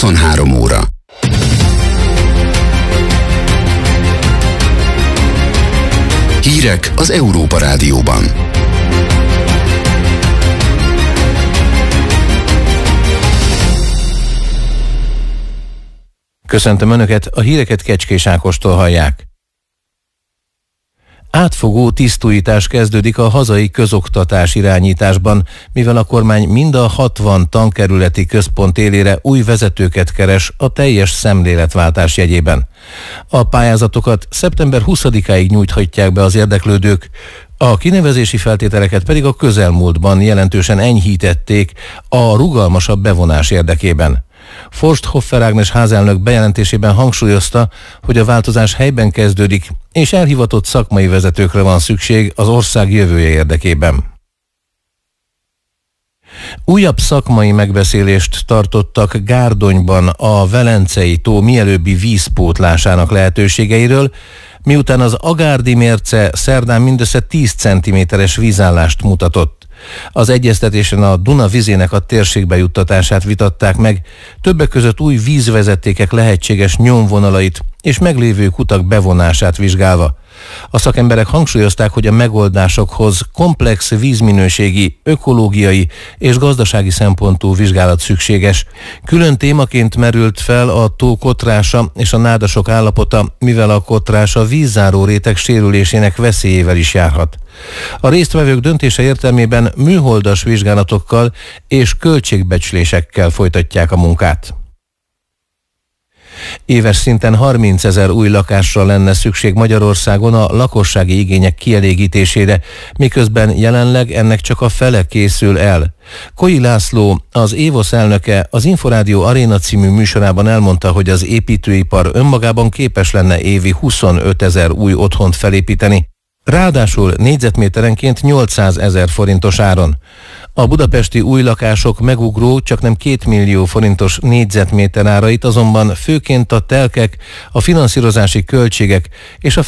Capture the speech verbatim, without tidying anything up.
huszonhárom óra. Hírek az Európa Rádióban. Köszöntöm Önöket, a híreket Kecskés Ákostól hallják. Átfogó tisztújítás kezdődik a hazai közoktatás irányításban, mivel a kormány mind a hatvan tankerületi központ élére új vezetőket keres a teljes szemléletváltás jegyében. A pályázatokat szeptember huszadikáig nyújthatják be az érdeklődők, a kinevezési feltételeket pedig a közelmúltban jelentősen enyhítették a rugalmasabb bevonás érdekében. Forsthoffer Ágnes házelnök bejelentésében hangsúlyozta, hogy a változás helyben kezdődik, és elhivatott szakmai vezetőkre van szükség az ország jövője érdekében. Újabb szakmai megbeszélést tartottak Gárdonyban a Velencei tó mielőbbi vízpótlásának lehetőségeiről, miután az Agárdi mérce szerdán mindössze tíz centiméteres vízállást mutatott. Az egyeztetésen a Duna vizének a térségbe juttatását vitatták meg, többek között új vízvezetékek lehetséges nyomvonalait és meglévő kutak bevonását vizsgálva. A szakemberek hangsúlyozták, hogy a megoldásokhoz komplex vízminőségi, ökológiai és gazdasági szempontú vizsgálat szükséges. Külön témaként merült fel a tó kotrása és a nádasok állapota, mivel a kotrás a vízzáró réteg sérülésének veszélyével is járhat. A résztvevők döntése értelmében műholdas vizsgálatokkal és költségbecslésekkel folytatják a munkát. Éves szinten harmincezer új lakásra lenne szükség Magyarországon a lakossági igények kielégítésére, miközben jelenleg ennek csak a fele készül el. Koi László, az évosz elnöke az Inforádió Aréna című műsorában elmondta, hogy az építőipar önmagában képes lenne évi huszonötezer új otthont felépíteni, ráadásul négyzetméterenként nyolcszázezer forintos áron. A budapesti új lakások megugró csaknem két millió forintos négyzetméter árait azonban főként a telkek, a finanszírozási költségek és a